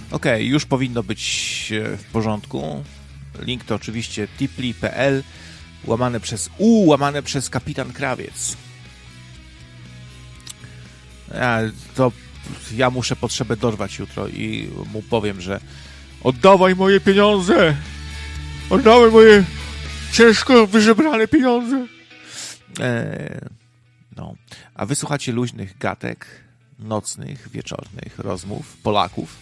Okej, już powinno być w porządku. Link to oczywiście tipli.pl łamane przez Kapitan Krawiec. Ja muszę potrzebę dorwać jutro i mu powiem, że oddawaj moje pieniądze! Oddawaj moje ciężko wyżebrane pieniądze! No. A wysłuchacie luźnych gatek, nocnych, wieczornych rozmów Polaków.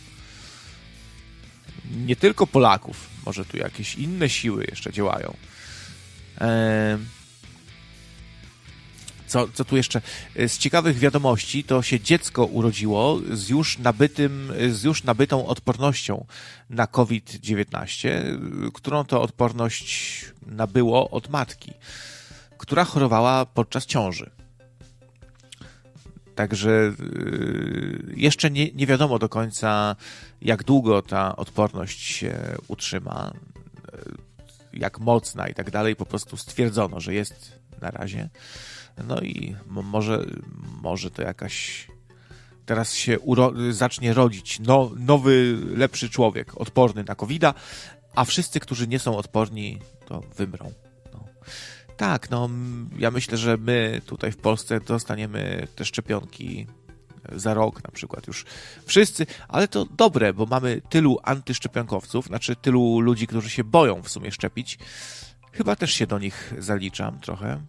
Nie tylko Polaków. Może tu jakieś inne siły jeszcze działają. Co tu jeszcze? Z ciekawych wiadomości to się dziecko urodziło z już nabytą odpornością na COVID-19, którą to odporność nabyło od matki, która chorowała podczas ciąży. Także jeszcze nie wiadomo do końca, jak długo ta odporność się utrzyma, jak mocna i tak dalej. Po prostu stwierdzono, że jest na razie. No i może to jakaś... Teraz się zacznie rodzić nowy, lepszy człowiek, odporny na COVID-a, a wszyscy, którzy nie są odporni, to wymrą. No. Tak, ja myślę, że my tutaj w Polsce dostaniemy te szczepionki za rok na przykład już wszyscy, ale to dobre, bo mamy tylu antyszczepionkowców, znaczy tylu ludzi, którzy się boją w sumie szczepić. Chyba też się do nich zaliczam trochę.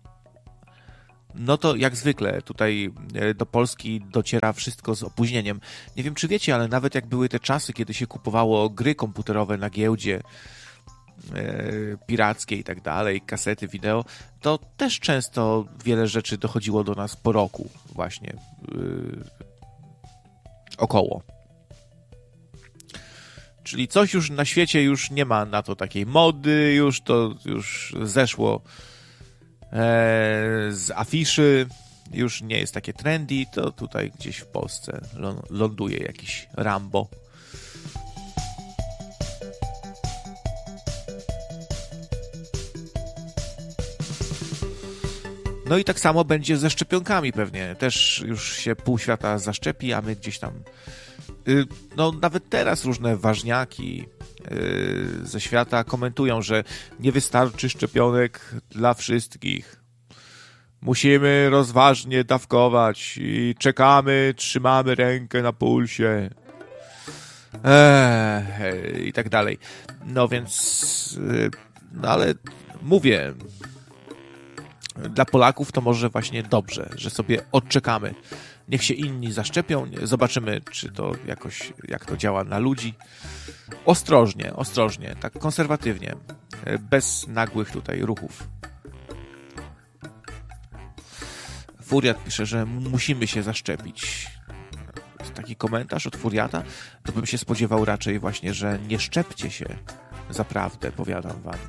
No to jak zwykle tutaj do Polski dociera wszystko z opóźnieniem. Nie wiem, czy wiecie, ale nawet jak były te czasy, kiedy się kupowało gry komputerowe na giełdzie, pirackie i tak dalej, kasety wideo, to też często wiele rzeczy dochodziło do nas po roku właśnie około. Czyli coś już na świecie już nie ma na to takiej mody, już zeszło z afiszy, już nie jest takie trendy, to tutaj gdzieś w Polsce ląduje jakiś Rambo. No i tak samo będzie ze szczepionkami pewnie. Też już się pół świata zaszczepi, a my gdzieś tam... No nawet teraz różne ważniaki ze świata komentują, że nie wystarczy szczepionek dla wszystkich. Musimy rozważnie dawkować i czekamy, trzymamy rękę na pulsie. I tak dalej. No więc... No ale mówię... Dla Polaków to może właśnie dobrze, że sobie odczekamy. Niech się inni zaszczepią, zobaczymy, czy to jakoś, jak to działa na ludzi. Ostrożnie, tak konserwatywnie, bez nagłych tutaj ruchów. Furiat pisze, że musimy się zaszczepić. Taki komentarz od Furiata, to bym się spodziewał raczej właśnie, że nie szczepcie się. Zaprawdę, powiadam wam.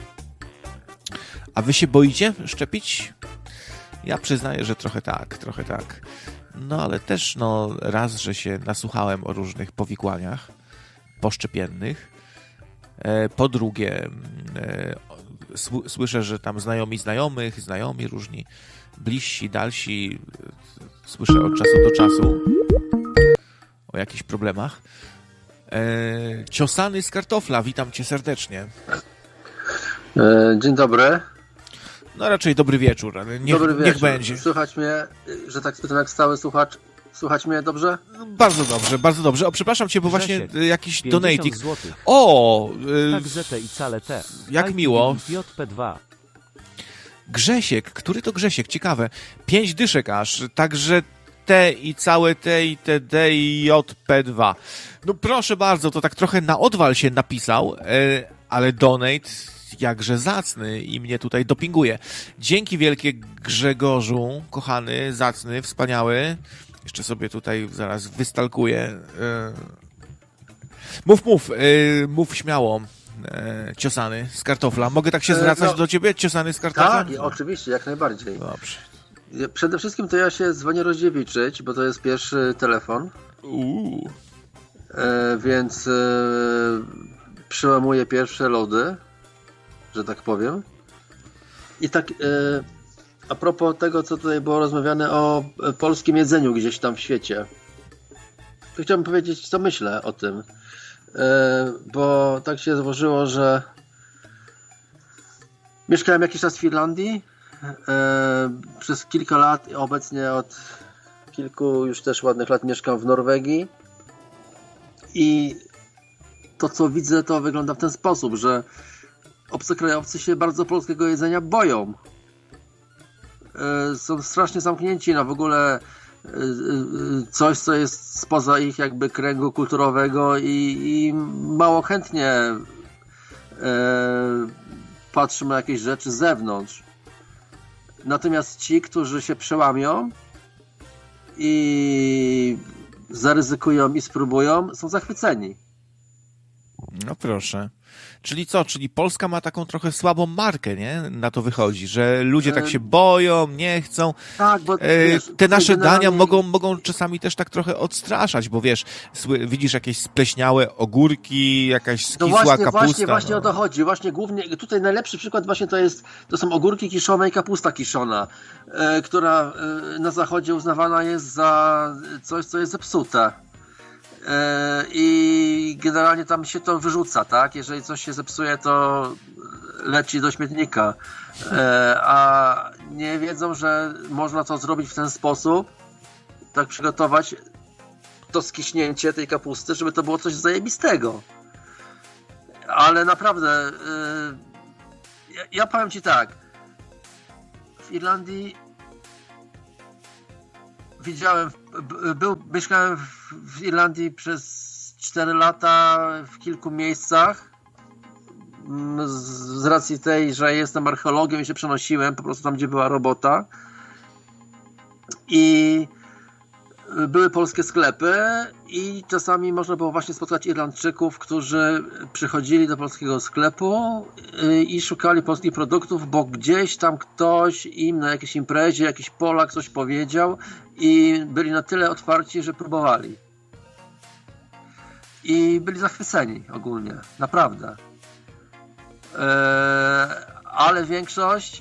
A wy się boicie szczepić? Ja przyznaję, że trochę tak. No ale też raz, że się nasłuchałem o różnych powikłaniach poszczepiennych. Po drugie, słyszę, że tam znajomi różni, bliżsi, dalsi. Słyszę od czasu do czasu o jakichś problemach. Ciosany z kartofla, witam cię serdecznie. Dzień dobry. No raczej dobry wieczór, ale niech będzie. Słychać mnie, że tak spytam jak stały słuchacz, słychać mnie dobrze? No, bardzo dobrze. O, przepraszam cię, bo Grzesiek, właśnie jakiś donatik. O! Tak, i cale te. Jak miło. JP2. Grzesiek, który to Grzesiek? Ciekawe. 5 dyszek aż, także T i całe T i TD i JP2. No proszę bardzo, to tak trochę na odwal się napisał, ale donate jakże zacny i mnie tutaj dopinguje. Dzięki wielkie Grzegorzu, kochany, zacny, wspaniały. Jeszcze sobie tutaj zaraz wystalkuję. Mów śmiało. Ciosany z kartofla. Mogę tak się zwracać do ciebie? Ciosany z kartofla? Tak, oczywiście, jak najbardziej. Dobrze. Przede wszystkim to ja się dzwonię rozdziewiczyć, bo to jest pierwszy telefon. Więc przełamuję pierwsze lody, że tak powiem. I tak a propos tego, co tutaj było rozmawiane o polskim jedzeniu gdzieś tam w świecie. to chciałbym powiedzieć, co myślę o tym. Bo tak się złożyło, że mieszkałem jakiś czas w Irlandii przez kilka lat, obecnie od kilku już też ładnych lat mieszkam w Norwegii i to, co widzę, to wygląda w ten sposób, że obcokrajowcy się bardzo polskiego jedzenia boją. Są strasznie zamknięci na w ogóle coś, co jest spoza ich jakby kręgu kulturowego i mało chętnie patrzą na jakieś rzeczy z zewnątrz. Natomiast ci, którzy się przełamią i zaryzykują i spróbują, są zachwyceni. No proszę. Czyli co? Czyli Polska ma taką trochę słabą markę, nie? Na to wychodzi, że ludzie tak się boją, nie chcą. Tak, bo wiesz, te nasze generalnie... dania mogą czasami też tak trochę odstraszać, bo wiesz, widzisz jakieś spleśniałe ogórki, jakaś skisła kapusta. Właśnie o to chodzi. Właśnie głównie tutaj najlepszy przykład właśnie to są ogórki kiszone i kapusta kiszona, która na zachodzie uznawana jest za coś, co jest zepsute. I generalnie tam się to wyrzuca, tak? Jeżeli coś się zepsuje, to leci do śmietnika. A nie wiedzą, że można to zrobić w ten sposób, tak przygotować to skiśnięcie tej kapusty, żeby to było coś zajebistego. Ale naprawdę ja powiem Ci tak, w Irlandii mieszkałem w Irlandii przez 4 lata w kilku miejscach. Z racji tej, że jestem archeologiem i się przenosiłem po prostu tam, gdzie była robota. I były polskie sklepy i czasami można było właśnie spotkać Irlandczyków, którzy przychodzili do polskiego sklepu i szukali polskich produktów, bo gdzieś tam ktoś im na jakiejś imprezie, jakiś Polak coś powiedział i byli na tyle otwarci, że próbowali. I byli zachwyceni ogólnie, naprawdę. Ale większość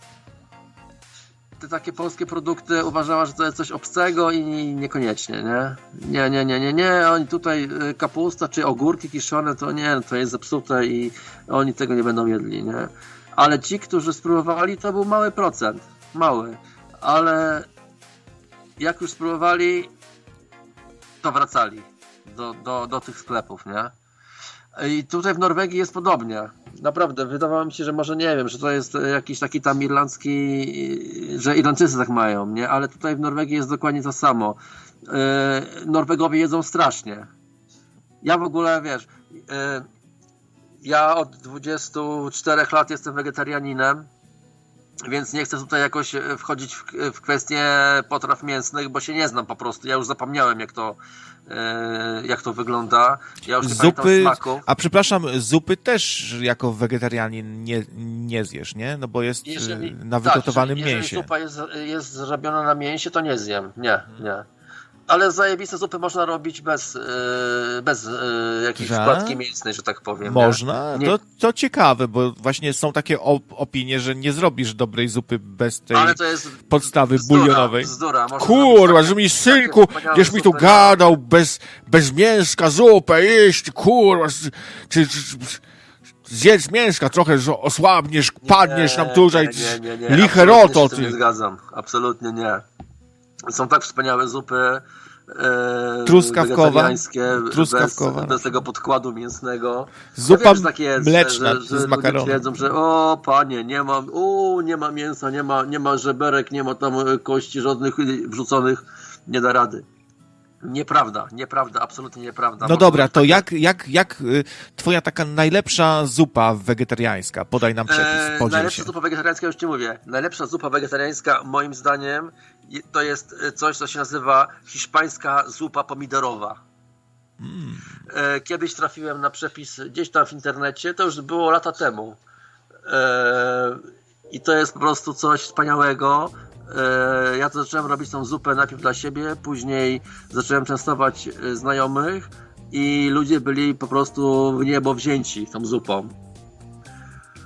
te takie polskie produkty uważała, że to jest coś obcego i niekoniecznie, nie? Nie, oni tutaj kapusta czy ogórki kiszone, to nie, to jest zepsute i oni tego nie będą jedli, nie? Ale ci, którzy spróbowali, to był mały procent, ale jak już spróbowali, to wracali do tych sklepów, nie? I tutaj w Norwegii jest podobnie. Naprawdę, wydawało mi się, że może nie wiem, że to jest jakiś taki tam irlandzki, że Irlandczycy tak mają, nie? Ale tutaj w Norwegii jest dokładnie to samo. Norwegowie jedzą strasznie. Ja w ogóle, wiesz, ja od 24 lat jestem wegetarianinem, więc nie chcę tutaj jakoś wchodzić w kwestie potraw mięsnych, bo się nie znam po prostu. Ja już zapomniałem, jak to wygląda. Ja już nie pamiętam smaku. A przepraszam, zupy też jako wegetarianin nie zjesz, nie? No bo jest na wygotowanym mięsie. Jeżeli zupa jest zrobiona na mięsie, to nie zjem. Nie. Ale zajebiste zupy można robić bez jakiejś składki mięsnej, że tak powiem. Można? To ciekawe, bo właśnie są takie opinie, że nie zrobisz dobrej zupy bez tej podstawy bulionowej. Bzdura. Kurwa, że mi synku, gdzieś mi tu gadał, bez mięska zupę iść, kurwa, czy zjedz mięska trochę, że osłabniesz, padniesz nam tutaj, licheroto. Nie zgadzam, absolutnie nie. Są tak wspaniałe zupy truskawkowa, bez tego podkładu mięsnego. Zupa mleczna z makaronem. Ludzie twierdzą, że o panie, nie ma mięsa, nie ma żeberek, nie ma tam kości żadnych wrzuconych, nie da rady. Nieprawda, absolutnie nieprawda. No dobra, to jak twoja taka najlepsza zupa wegetariańska? Podaj nam przepis, podziel najlepsza się. Zupa wegetariańska, już ci mówię. Najlepsza zupa wegetariańska, moim zdaniem, to jest coś, co się nazywa hiszpańska zupa pomidorowa. Kiedyś trafiłem na przepis gdzieś tam w internecie, to już było lata temu. I to jest po prostu coś wspaniałego. Ja to zacząłem robić tą zupę najpierw dla siebie, później zacząłem częstować znajomych i ludzie byli po prostu w niebo wzięci tą zupą.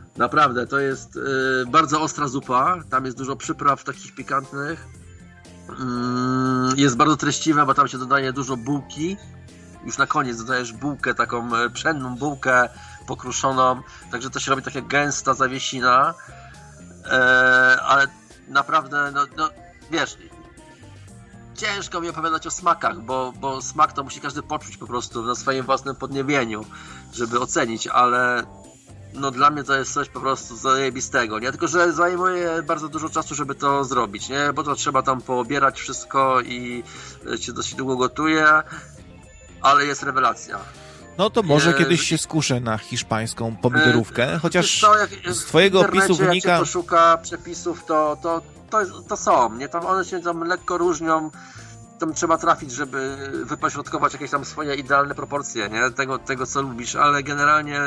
Naprawdę, to jest bardzo ostra zupa, tam jest dużo przypraw takich pikantnych Jest bardzo treściwe, bo tam się dodaje dużo bułki. Już na koniec dodajesz bułkę, taką pszenną bułkę pokruszoną, także to się robi taka gęsta zawiesina, ale naprawdę, no wiesz, ciężko mi opowiadać o smakach, bo smak to musi każdy poczuć po prostu na swoim własnym podniebieniu, żeby ocenić, ale no dla mnie to jest coś po prostu zajebistego, nie? Tylko że zajmuje bardzo dużo czasu, żeby to zrobić, nie? Bo to trzeba tam poobierać wszystko i się dosyć długo gotuje, ale jest rewelacja. No to może kiedyś się skuszę na hiszpańską pomidorówkę, chociaż z twojego opisu wynika... Jak się poszuka przepisów, to są, nie? Tam one się tam lekko różnią, tam trzeba trafić, żeby wypośrodkować jakieś tam swoje idealne proporcje, nie? Tego co lubisz, ale generalnie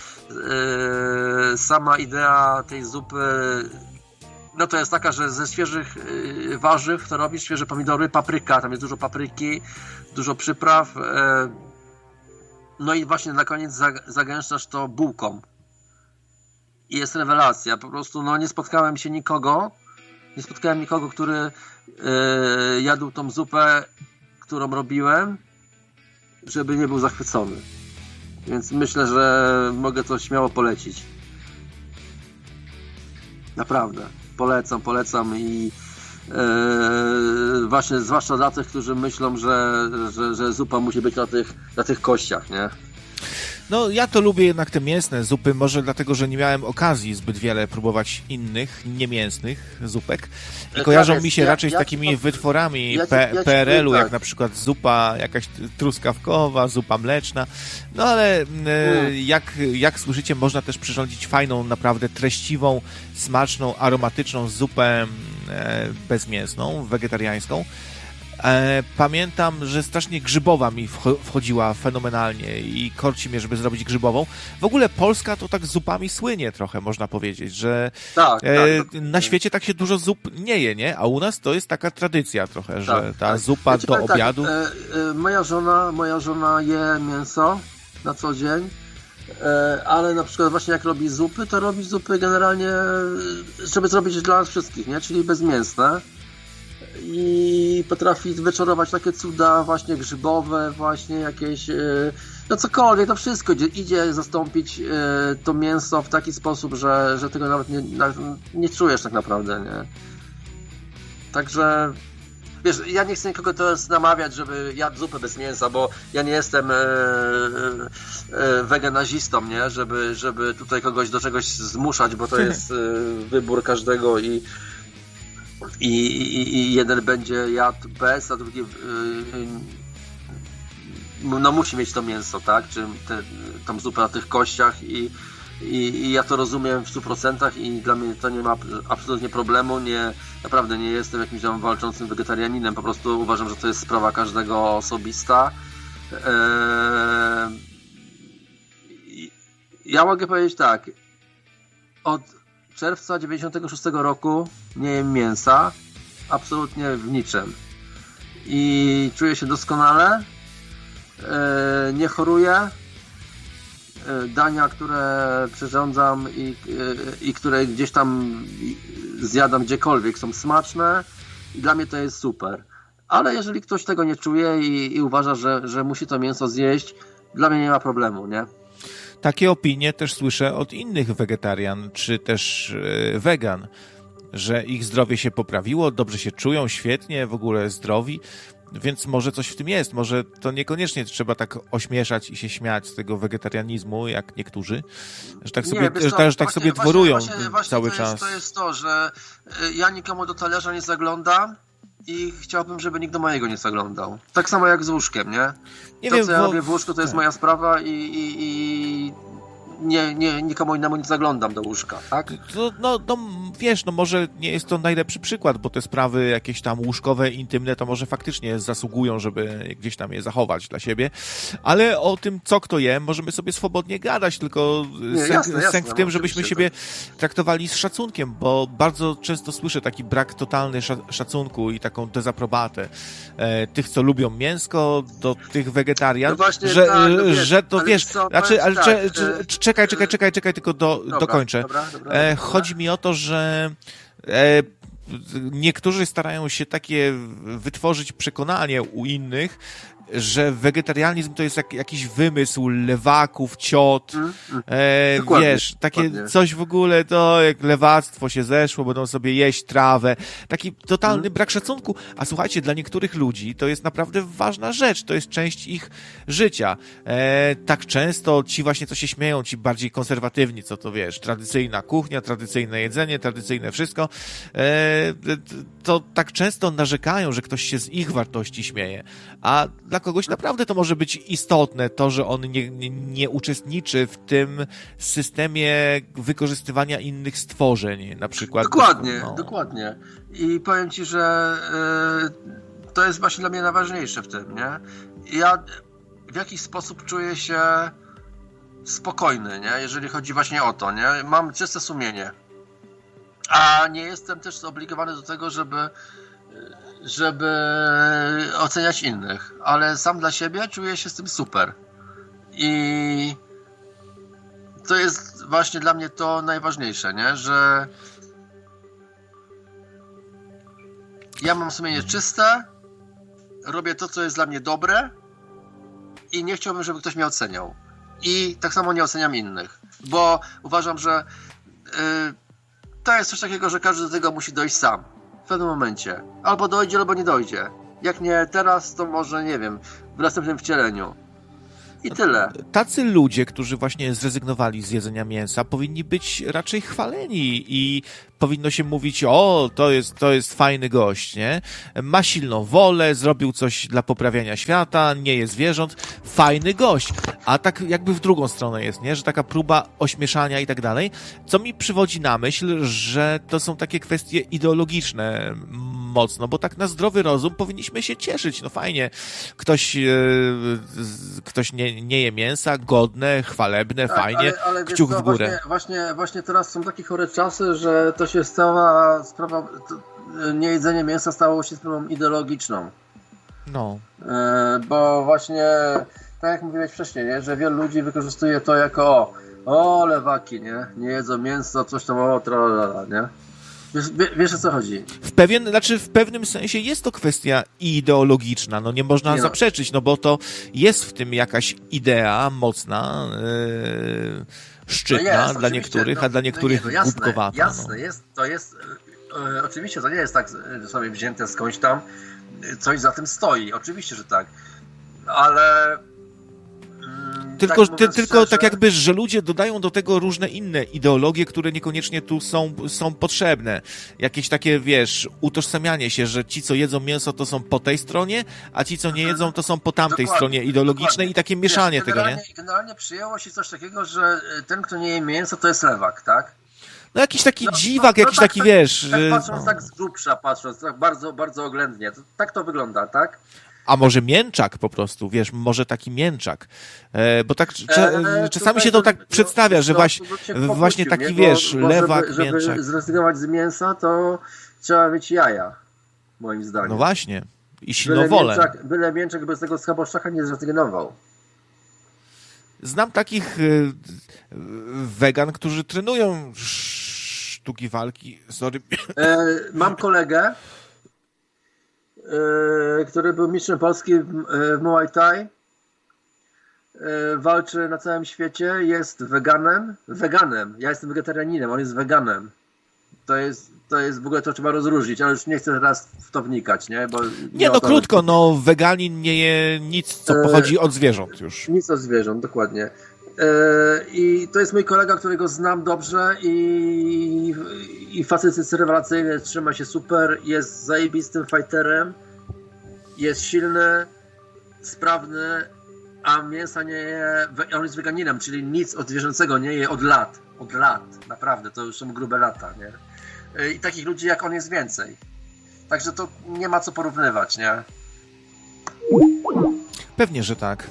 sama idea tej zupy no to jest taka, że ze świeżych warzyw to robisz, świeże pomidory, papryka, tam jest dużo papryki, dużo przypraw, no i właśnie na koniec zagęszczasz to bułką i jest rewelacja, po prostu no nie spotkałem nikogo, który jadł tą zupę, którą robiłem, żeby nie był zachwycony, więc myślę, że mogę to śmiało polecić, naprawdę polecam i właśnie zwłaszcza dla tych, którzy myślą, że zupa musi być na tych kościach, nie? No ja to lubię jednak te mięsne zupy, może dlatego, że nie miałem okazji zbyt wiele próbować innych, niemięsnych zupek i kojarzą mi się raczej z takimi wytworami PRL-u, jak na przykład zupa jakaś truskawkowa, zupa mleczna, no ale jak słyszycie, można też przyrządzić fajną, naprawdę treściwą, smaczną, aromatyczną zupę bezmięsną, wegetariańską. Pamiętam, że strasznie grzybowa mi wchodziła fenomenalnie i korci mnie, żeby zrobić grzybową. W ogóle Polska to tak z zupami słynie trochę, można powiedzieć, że na świecie tak się dużo zup nie je, nie? A u nas to jest taka tradycja trochę, że ta zupa do obiadu... Moja żona je mięso na co dzień, ale na przykład właśnie jak robi zupy, to robi zupy generalnie, żeby zrobić dla nas wszystkich, nie? Czyli bezmięsne. I potrafi wyczarować takie cuda właśnie grzybowe, właśnie jakieś, no cokolwiek, to wszystko idzie zastąpić to mięso w taki sposób, że tego nawet nie czujesz tak naprawdę, nie? Także wiesz, ja nie chcę nikogo teraz namawiać, żeby jadł zupę bez mięsa, bo ja nie jestem weganazistą, nie? Żeby tutaj kogoś do czegoś zmuszać, bo to jest wybór każdego i jeden będzie jadł bez, a drugi no musi mieć to mięso, tak? Czy tą zupę na tych kościach i ja to rozumiem w 100% i dla mnie to nie ma absolutnie problemu, naprawdę nie jestem jakimś tam walczącym wegetarianinem, po prostu uważam, że to jest sprawa każdego osobista. Ja mogę powiedzieć tak, od czerwca 96 roku nie jem mięsa, absolutnie w niczym. I czuję się doskonale, nie choruję. Dania, które przyrządzam i które gdzieś tam zjadam gdziekolwiek, są smaczne i dla mnie to jest super. Ale jeżeli ktoś tego nie czuje i uważa, że musi to mięso zjeść, dla mnie nie ma problemu, nie? Takie opinie też słyszę od innych wegetarian, czy też wegan, że ich zdrowie się poprawiło, dobrze się czują, świetnie, w ogóle zdrowi, więc może coś w tym jest, może to niekoniecznie trzeba tak ośmieszać i się śmiać z tego wegetarianizmu, jak niektórzy, że tak sobie, sobie dworują cały czas. To jest to, że ja nikomu do talerza nie zaglądam i chciałbym, żeby nikt do mojego nie zaglądał. Tak samo jak z łóżkiem, nie? Co ja robię w łóżku, to jest moja sprawa i nikomu innemu nie zaglądam do łóżka, tak? No wiesz, no może nie jest to najlepszy przykład, bo te sprawy jakieś tam łóżkowe, intymne, to może faktycznie zasługują, żeby gdzieś tam je zachować dla siebie, ale o tym, co kto je, możemy sobie swobodnie gadać, tylko sęk w tym, żebyśmy siebie traktowali z szacunkiem, bo bardzo często słyszę taki brak totalny szacunku i taką dezaprobatę tych, co lubią mięsko, do tych wegetarian, no właśnie, że to wiesz, czekaj, tylko dokończę. Dobra. Chodzi mi o to, że niektórzy starają się takie wytworzyć przekonanie u innych, że wegetarianizm to jest jakiś wymysł lewaków, ciot, wiesz, takie dokładnie. coś w ogóle, to jak lewactwo się zeszło, będą sobie jeść trawę. Taki totalny brak szacunku. A słuchajcie, dla niektórych ludzi to jest naprawdę ważna rzecz, to jest część ich życia. Tak często ci właśnie, co się śmieją, ci bardziej konserwatywni, co to wiesz, tradycyjna kuchnia, tradycyjne jedzenie, tradycyjne wszystko, to tak często narzekają, że ktoś się z ich wartości śmieje. A dla kogoś naprawdę to może być istotne, to, że on nie uczestniczy w tym systemie wykorzystywania innych stworzeń, na przykład. Dokładnie. I powiem ci, że to jest właśnie dla mnie najważniejsze w tym, nie? Ja w jakiś sposób czuję się spokojny, nie? Jeżeli chodzi właśnie o to, nie? Mam czyste sumienie. A nie jestem też zobligowany do tego, żeby oceniać innych, ale sam dla siebie czuję się z tym super. I to jest właśnie dla mnie to najważniejsze, nie? Że ja mam sumienie czyste, robię to, co jest dla mnie dobre i nie chciałbym, żeby ktoś mnie oceniał. I tak samo nie oceniam innych, bo uważam, że to jest coś takiego, że każdy do tego musi dojść sam. W pewnym momencie. Albo dojdzie, albo nie dojdzie. Jak nie teraz, to może, nie wiem, w następnym wcieleniu. I tyle. Tacy ludzie, którzy właśnie zrezygnowali z jedzenia mięsa, powinni być raczej chwaleni i powinno się mówić, o, to jest fajny gość, nie? Ma silną wolę, zrobił coś dla poprawiania świata, nie jest zwierząt, fajny gość. A tak jakby w drugą stronę jest, nie? Że taka próba ośmieszania i tak dalej, co mi przywodzi na myśl, że to są takie kwestie ideologiczne mocno, bo tak na zdrowy rozum powinniśmy się cieszyć. No fajnie, ktoś nie je mięsa, godne, chwalebne, tak, fajnie, ale kciuk w górę. Właśnie teraz są takie chore czasy, że to się stała sprawa, niejedzenie mięsa stało się sprawą ideologiczną. No. Bo właśnie, tak jak mówiłeś wcześniej, nie? Że wielu ludzi wykorzystuje to jako lewaki, nie jedzą mięso, coś tam, tralala, nie? Wiesz o co chodzi? W pewnym sensie jest to kwestia ideologiczna, no nie można zaprzeczyć, no bo to jest w tym jakaś idea mocna, szczytna dla niektórych, a dla niektórych głupkowata. Jasne, oczywiście to nie jest tak sobie wzięte skądś tam, coś za tym stoi, oczywiście, że tak, ale Tylko tak jakby, że ludzie dodają do tego różne inne ideologie, które niekoniecznie tu są potrzebne. Jakieś takie, wiesz, utożsamianie się, że ci, co jedzą mięso, to są po tej stronie, a ci, co nie jedzą, to są po tamtej stronie ideologicznej i takie mieszanie tego, nie? Generalnie przyjęło się coś takiego, że ten, kto nie je mięso, to jest lewak, tak? No jakiś taki dziwak, jakiś taki, wiesz... Tak patrząc tak z grubsza, tak bardzo, bardzo oględnie, tak to wygląda, tak? A może mięczak po prostu, wiesz, może taki mięczak. Bo tak czasami się to tak przedstawia, że właśnie taki, wiesz, lewak, mięczak. Żeby zrezygnować z mięsa, to trzeba mieć jaja, moim zdaniem. No właśnie. I silną wolę. Byle mięczak bez tego schaboszczaka nie zrezygnował. Znam takich wegan, którzy trenują sztuki walki. Sorry. Mam kolegę, który był mistrzem Polski w Muay Thai, walczy na całym świecie, jest weganem, ja jestem wegetarianinem, on jest weganem. To jest w ogóle, to trzeba rozróżnić, ale już nie chcę teraz w to wnikać, nie? Bo nie, no krótko, no weganin nie je nic, co pochodzi od zwierząt już. Nic od zwierząt, dokładnie. I to jest mój kolega, którego znam dobrze i facet jest rewelacyjny, trzyma się super, jest zajebistym fighterem, jest silny, sprawny, a mięsa nie je, on jest weganinem, czyli nic od zwierzęcego nie je od lat, naprawdę, to już są grube lata, nie? I takich ludzi jak on jest więcej. Także to nie ma co porównywać, nie? Pewnie, że tak.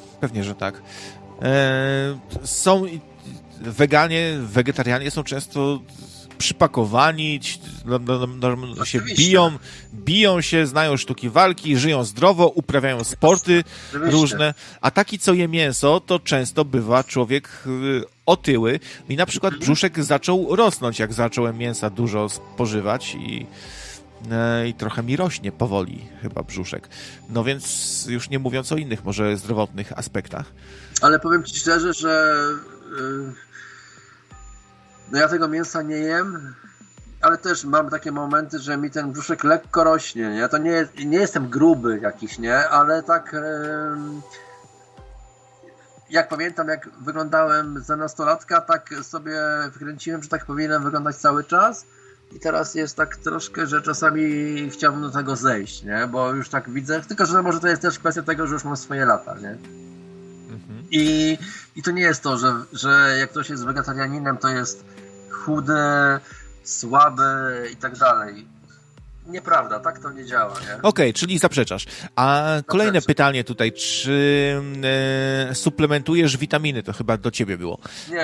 Są wegetarianie są często przypakowani, się biją się, znają sztuki walki, żyją zdrowo, uprawiają sporty różne, a taki, co je mięso, to często bywa człowiek otyły. Mi na przykład brzuszek zaczął rosnąć, jak zacząłem mięsa dużo spożywać i trochę mi rośnie powoli chyba brzuszek. No więc już nie mówiąc o innych może zdrowotnych aspektach. Ale powiem ci szczerze, że no ja tego mięsa nie jem, ale też mam takie momenty, że mi ten brzuszek lekko rośnie, nie? To nie jestem gruby jakiś, nie? Ale tak jak pamiętam, jak wyglądałem za nastolatka, tak sobie wkręciłem, że tak powinienem wyglądać cały czas. I teraz jest tak troszkę, że czasami chciałbym do tego zejść, nie? Bo już tak widzę, tylko że może to jest też kwestia tego, że już mam swoje lata, nie? I to nie jest to, że jak ktoś jest wegetarianinem, to jest chudy, słaby i tak dalej. Nieprawda, tak to nie działa, nie? Okej, czyli zaprzeczasz. A kolejne pytanie tutaj, czy suplementujesz witaminy? To chyba do ciebie było.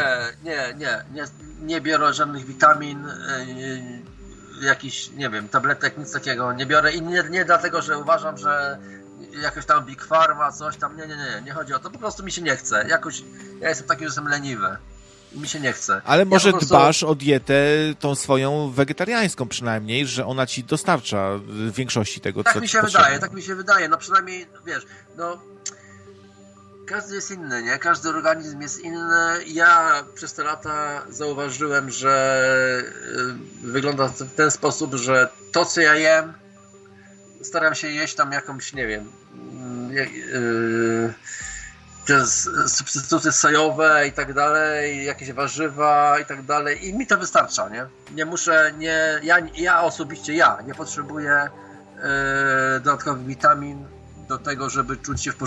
Nie biorę żadnych witamin, jakichś, nie wiem, tabletek, nic takiego nie biorę i nie dlatego, że uważam, że jakoś tam Big Pharma, coś tam, nie chodzi o to, po prostu mi się nie chce. Jakoś, ja jestem taki, że jestem leniwy. Mi się nie chce. Ale może dbasz o dietę tą swoją wegetariańską przynajmniej, że ona ci dostarcza w większości tego, co ci potrzebne. Tak mi się wydaje. No przynajmniej, wiesz, no każdy jest inny, nie? Każdy organizm jest inny. Ja przez te lata zauważyłem, że wygląda w ten sposób, że to, co ja jem, staram się jeść tam jakąś, nie wiem, te substytuty sojowe i tak dalej, jakieś warzywa i tak dalej i mi to wystarcza, nie? Nie muszę, ja osobiście nie potrzebuję dodatkowych witamin do tego, żeby czuć się w porządku.